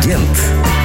агент.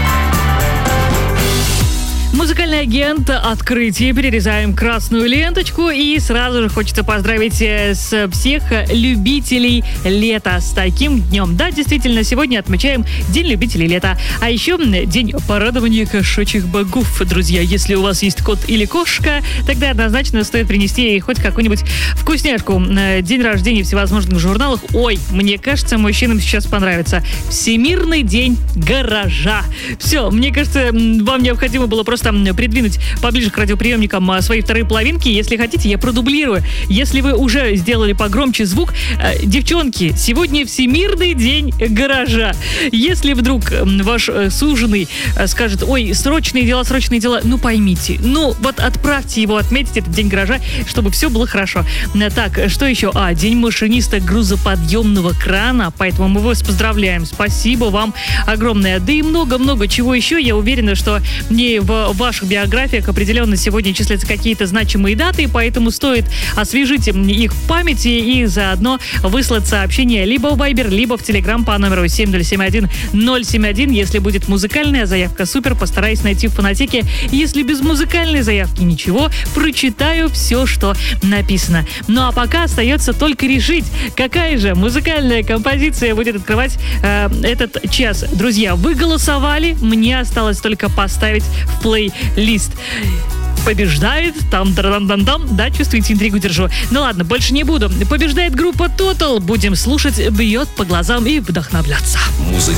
Музыкальный агент, открытие, перерезаем красную ленточку и сразу же хочется поздравить всех любителей лета с таким днем. Да, действительно, сегодня отмечаем День любителей лета, а еще День порадования кошачьих богов. Друзья, если у вас есть кот или кошка, тогда однозначно стоит принести ей хоть какую-нибудь вкусняшку. День рождения в всевозможных журналах. Ой, мне кажется, мужчинам сейчас понравится. Всемирный день гаража. Все, мне кажется, вам необходимо было просто придвинуть поближе к радиоприемникам свои вторые половинки. Если хотите, я продублирую. Если вы уже сделали погромче звук, девчонки, сегодня Всемирный день гаража. Если вдруг ваш суженый скажет: ой, срочные дела, ну поймите, ну вот отправьте его отметить этот день гаража, чтобы все было хорошо. Так, что еще? День машиниста грузоподъемного крана, поэтому мы вас поздравляем. Спасибо вам огромное. Да и много-много чего еще. Я уверена, что не в ваших биографиях определенно сегодня числятся какие-то значимые даты, поэтому стоит освежить их в памяти и заодно выслать сообщение либо в Viber, либо в Telegram по номеру 7071-071. Если будет музыкальная заявка, супер, постараюсь найти в фонотеке. Если без музыкальной заявки, ничего, прочитаю все, что написано. Ну а пока остается только решить, какая же музыкальная композиция будет открывать этот час. Друзья, вы голосовали, мне осталось только поставить в плейлист. Побеждает, там-там-там-там, да, чувствуете, интригу держу. Ну ладно, больше не буду. Побеждает группа Total. Будем слушать, бьет по глазам и вдохновляться. Музыка.